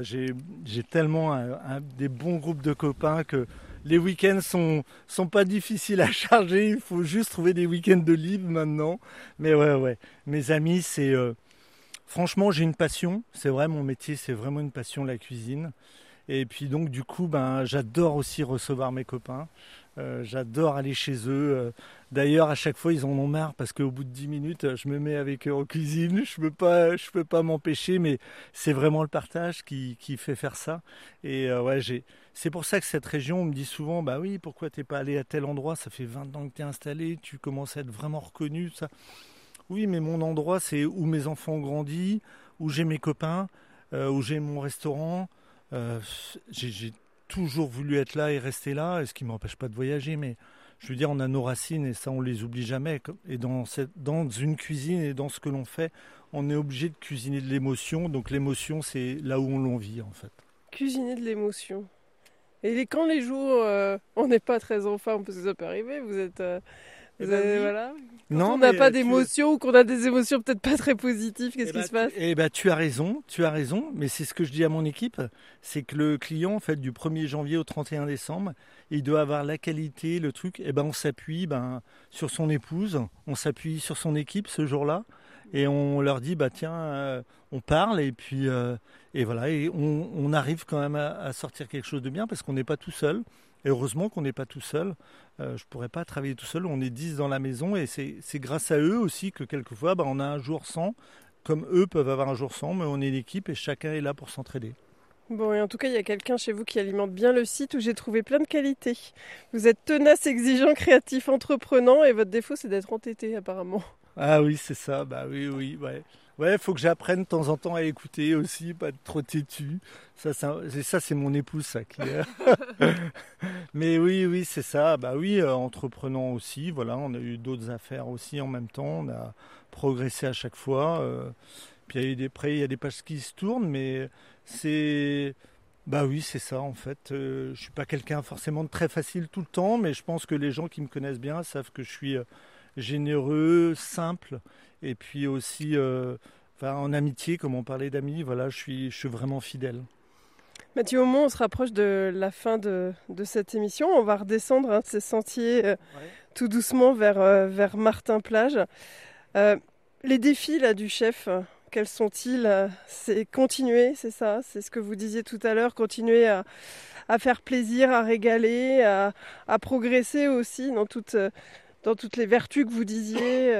J'ai tellement des bons groupes de copains que les week-ends sont pas difficiles à charger. Il faut juste trouver des week-ends de libre maintenant. Mais ouais. Mes amis, franchement, j'ai une passion. C'est vrai, mon métier, c'est vraiment une passion, la cuisine. Et puis donc, du coup, j'adore aussi recevoir mes copains. J'adore aller chez eux. D'ailleurs, à chaque fois, ils en ont marre parce qu'au bout de 10 minutes, je me mets avec eux en cuisine. Je peux pas m'empêcher, mais c'est vraiment le partage qui fait faire ça. Et c'est pour ça que cette région, on me dit souvent, bah oui, pourquoi t'es pas allé à tel endroit? Ça fait 20 ans que t'es installé, tu commences à être vraiment reconnu, ça. Oui, mais mon endroit, c'est où mes enfants ont grandi, où j'ai mes copains, où j'ai mon restaurant. Euh, j'ai toujours voulu être là et rester là, ce qui ne m'empêche pas de voyager, mais je veux dire, on a nos racines et ça, on les oublie jamais. Et dans une cuisine et dans ce que l'on fait, on est obligé de cuisiner de l'émotion. Donc l'émotion, c'est là où on l'en vit, en fait. Cuisiner de l'émotion. Quand les jours on n'est pas très en forme, parce que ça peut arriver, Eh ben oui. voilà. Quand on Non, n'a mais pas d'émotion ou qu'on a des émotions peut-être pas très positives, qu'est-ce qui se passe? tu as raison, mais c'est ce que je dis à mon équipe, c'est que le client, en fait, du 1er janvier au 31 décembre, il doit avoir la qualité, le truc, on s'appuie sur son épouse, on s'appuie sur son équipe ce jour-là, et on leur dit, tiens, on parle, et voilà, et on arrive quand même à sortir quelque chose de bien, parce qu'on n'est pas tout seul, et heureusement qu'on n'est pas tout seul. Je ne pourrais pas travailler tout seul, on est 10 dans la maison et c'est grâce à eux aussi que quelquefois on a un jour sans, comme eux peuvent avoir un jour sans, mais on est une équipe et chacun est là pour s'entraider. Bon, et en tout cas, il y a quelqu'un chez vous qui alimente bien le site où j'ai trouvé plein de qualités. Vous êtes tenace, exigeant, créatif, entreprenant et votre défaut, c'est d'être entêté apparemment. Ah oui, c'est ça, oui, ouais. Ouais, faut que j'apprenne de temps en temps à écouter aussi, pas être trop têtu. C'est mon épouse, ça, qui est. Mais oui, c'est ça. Bah oui, entreprenant aussi. Voilà, on a eu d'autres affaires aussi en même temps. On a progressé à chaque fois. Puis il y a des pages qui se tournent, mais c'est. Bah oui, c'est ça en fait. Je suis pas quelqu'un forcément de très facile tout le temps, mais je pense que les gens qui me connaissent bien savent que je suis généreux, simple, et puis aussi en amitié, comme on parlait d'amis, voilà, je suis vraiment fidèle. Mathieu Aumont, on se rapproche de la fin de cette émission. On va redescendre de ces sentiers Ouais. tout doucement vers Martin-Plage. Les défis là, du chef, quels sont-ils? C'est continuer, c'est ça? C'est ce que vous disiez tout à l'heure, continuer à faire plaisir, à régaler, à progresser aussi dans toutes les vertus que vous disiez.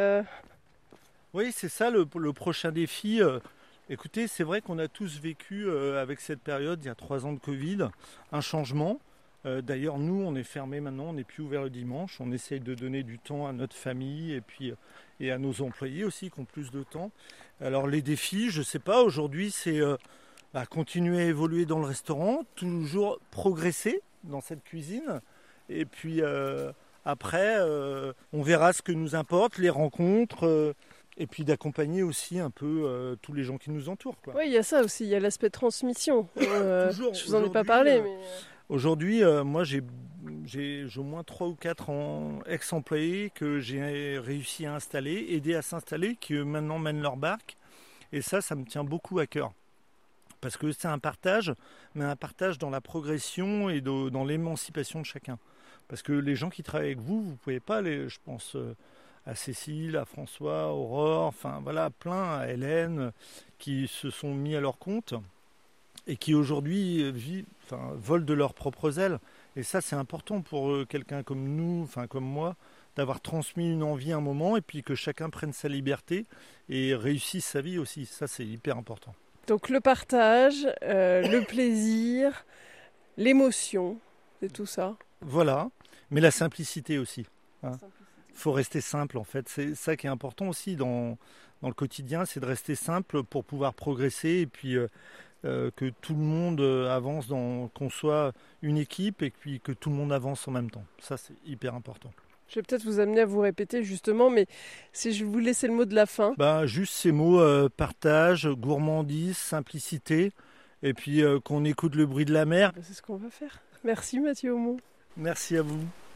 Oui, c'est ça le prochain défi. Écoutez, c'est vrai qu'on a tous vécu avec cette période, il y a 3 ans de Covid, un changement. D'ailleurs, nous, on est fermé maintenant, on n'est plus ouvert le dimanche. On essaye de donner du temps à notre famille et à nos employés aussi qui ont plus de temps. Alors les défis, je ne sais pas, aujourd'hui, c'est continuer à évoluer dans le restaurant, toujours progresser dans cette cuisine. Et puis après, on verra ce que nous importe, les rencontres. Et puis d'accompagner aussi un peu tous les gens qui nous entourent, quoi. Oui, il y a ça aussi, il y a l'aspect transmission. Toujours, Je vous en ai pas parlé, mais... aujourd'hui, moi j'ai au moins 3 ou 4 ex-employés que j'ai réussi à installer, aider à s'installer, qui maintenant mènent leur barque. Et ça me tient beaucoup à cœur. Parce que c'est un partage, mais un partage dans la progression et dans l'émancipation de chacun. Parce que les gens qui travaillent avec vous, vous ne pouvez pas aller, je pense, à Cécile, à François, Aurore, enfin voilà, plein, à Hélène, qui se sont mis à leur compte et qui aujourd'hui volent de leurs propres ailes. Et ça, c'est important pour quelqu'un comme nous, enfin comme moi, d'avoir transmis une envie à un moment et puis que chacun prenne sa liberté et réussisse sa vie aussi. Ça, c'est hyper important. Donc le partage, le plaisir, l'émotion, c'est tout ça. Voilà, mais la simplicité aussi. Hein. Faut rester simple en fait. C'est ça qui est important aussi dans le quotidien, c'est de rester simple pour pouvoir progresser et puis que tout le monde avance, qu'on soit une équipe et puis que tout le monde avance en même temps. Ça, c'est hyper important. Je vais peut-être vous amener à vous répéter justement, mais si je vous laissais le mot de la fin. Juste ces mots, partage, gourmandise, simplicité, et puis qu'on écoute le bruit de la mer. C'est ce qu'on va faire. Merci Mathieu Aumont. Merci à vous.